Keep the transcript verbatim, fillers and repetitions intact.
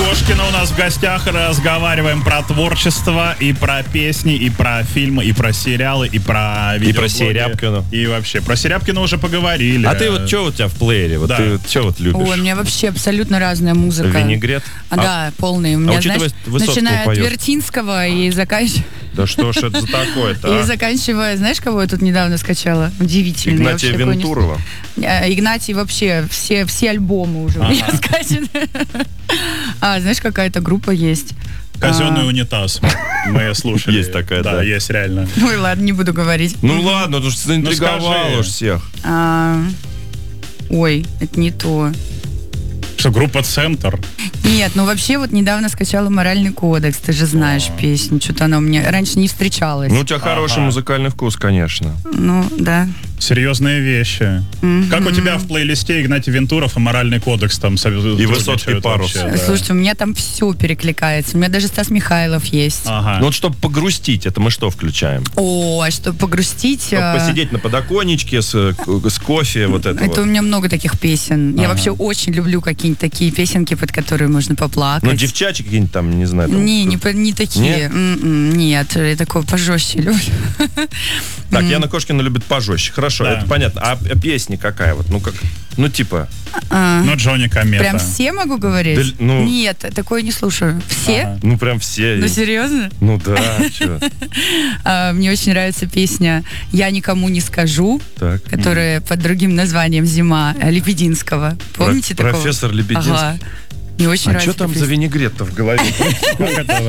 Кошкина у нас в гостях. Разговариваем про творчество, и про песни, и про фильмы, и про сериалы, и про видеоблоги. И про Серябкину. И вообще. Про Серябкина уже поговорили. А ты вот что у тебя в плеере? Вот Да. ты вот что вот любишь? Ой, у меня вообще абсолютно разная музыка. Винегрет? А, да, полный. У меня, учитывая, знаешь, Высоцкого начиная от поёшь. Вертинского и заканчивая... Да что ж это за такое-то, И а? заканчивая, знаешь, кого я тут недавно скачала? Удивительно. Я Игнатия вообще такое не- Вентурова. А, Игнатий вообще, все, все альбомы уже у меня скачаны. А, знаешь, какая-то группа есть. Казенный А, унитаз. Мы слушали. Есть такая, да. Да, есть реально. Ой, ладно, не буду говорить. Ну ладно, ты же заинтриговал скажи. уж всех. А, Ой, это не то. Что, группа «Центр»? Нет, ну вообще вот недавно скачала «Моральный кодекс», ты же знаешь песню, что-то она у меня раньше не встречалась. Ну, у тебя хороший Ага. музыкальный вкус, конечно. Ну, да. Серьезные вещи. Как у тебя в плейлисте Игнатий Вентуров и «Моральный кодекс» там И «Высоцкий парус». вообще, да. Слушайте, у меня там все перекликается. У меня даже Стас Михайлов есть. Ага. Ну вот, чтобы погрустить, это мы что включаем? О, а чтобы погрустить... Чтобы а, посидеть на подоконничке с, э, к- с кофе, вот это, Это у вот. меня много таких песен. Я Ага. вообще очень люблю какие-нибудь такие песенки, под которые можно поплакать. Ну, девчачки какие-нибудь там, не знаю. Там, Не, не, по- не такие. М-м, Нет, я такое пожестче люблю. Так, Яна Кошкина любит пожестче. Хорошо, Да. это понятно. А, а песня какая вот? Ну, как, ну, типа, А, Ну, Джонни Комета. Прям все могу говорить? Да, ну- Нет, такое не слушаю. Все? Ага. ну, прям все. Ну, серьезно? Ну, да, чё. А, Мне очень нравится песня «Я никому не скажу», Так. которая под другим названием «Зима» Лебединского. Помните Про- такого? профессор Лебединский. Ага. Мне очень А нравится. что там эта за песня. винегрет-то в голове? Как это